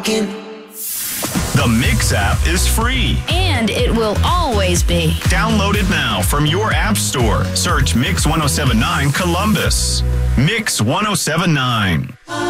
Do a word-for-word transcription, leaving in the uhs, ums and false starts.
The Mix app is free. And it will always be. Download it now from your app store. Search Mix ten seventy-nine Columbus. Mix ten seventy-nine.